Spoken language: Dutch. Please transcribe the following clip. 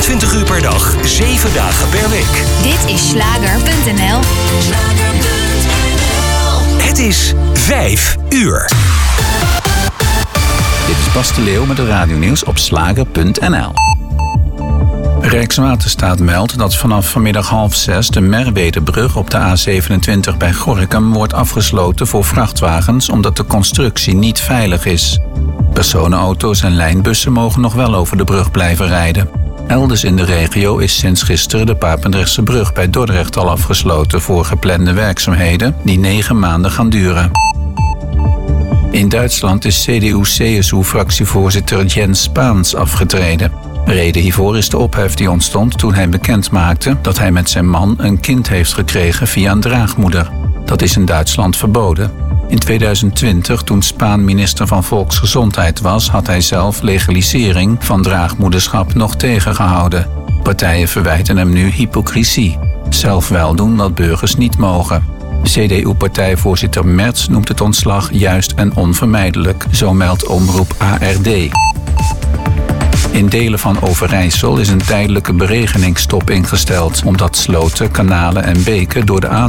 24 uur per dag, 7 dagen per week. Dit is Slager.nl. Het is 5 uur. Dit is Bas de Leeuw met het radionieuws op Slager.nl. Rijkswaterstaat meldt dat vanaf vanmiddag 5:30 de Merwedebrug op de A27 bij Gorinchem wordt afgesloten voor vrachtwagens omdat de constructie niet veilig is. Personenauto's en lijnbussen mogen nog wel over de brug blijven rijden. Elders in de regio is sinds gisteren de Papendrechtse brug bij Dordrecht al afgesloten voor geplande werkzaamheden die 9 maanden gaan duren. In Duitsland is CDU-CSU-fractievoorzitter Jens Spaans afgetreden. Reden hiervoor is de ophef die ontstond toen hij bekend maakte dat hij met zijn man een kind heeft gekregen via een draagmoeder. Dat is in Duitsland verboden. In 2020, toen Spaan minister van Volksgezondheid was, had hij zelf legalisering van draagmoederschap nog tegengehouden. Partijen verwijten hem nu hypocrisie. Zelf wel doen wat burgers niet mogen. CDU-partijvoorzitter Merz noemt het ontslag juist en onvermijdelijk, zo meldt omroep ARD. In delen van Overijssel is een tijdelijke beregeningsstop ingesteld, omdat sloten, kanalen en beken door de